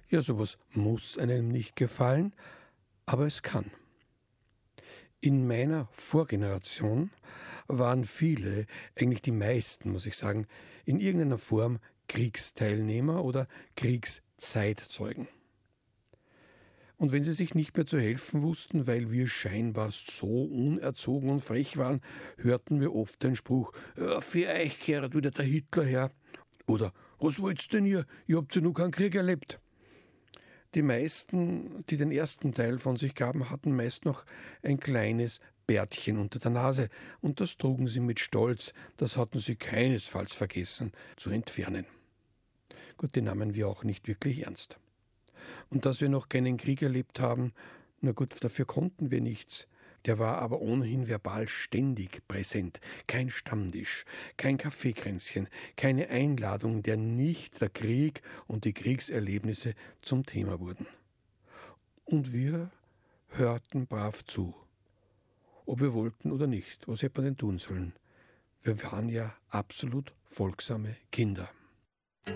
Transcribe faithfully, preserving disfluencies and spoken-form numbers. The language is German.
Ja, sowas muss einem nicht gefallen, aber es kann. In meiner Vorgeneration waren viele, eigentlich die meisten, muss ich sagen, in irgendeiner Form Kriegsteilnehmer oder Kriegszeitzeugen. Und wenn sie sich nicht mehr zu helfen wussten, weil wir scheinbar so unerzogen und frech waren, hörten wir oft den Spruch: ja, für euch kehrt wieder der Hitler her. Oder was wollt's denn ihr? Ihr habt ja noch keinen Krieg erlebt. Die meisten, die den ersten Teil von sich gaben, hatten meist noch ein kleines Bärtchen unter der Nase, und das trugen sie mit Stolz, das hatten sie keinesfalls vergessen zu entfernen. Gut, die nahmen wir auch nicht wirklich ernst. Und dass wir noch keinen Krieg erlebt haben, na gut, dafür konnten wir nichts. Der war aber ohnehin verbal ständig präsent. Kein Stammtisch, kein Kaffeekränzchen, keine Einladung, der nicht der Krieg und die Kriegserlebnisse zum Thema wurden. Und wir hörten brav zu. Ob wir wollten oder nicht, was hätte man denn tun sollen? Wir waren ja absolut folgsame Kinder.